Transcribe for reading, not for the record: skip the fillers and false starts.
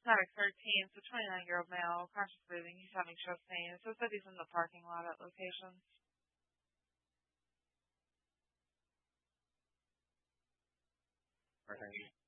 Sorry, 13. So 29-year-old male, conscious breathing. He's having chest pain. So it said he's in the parking lot at location. All right, thank you.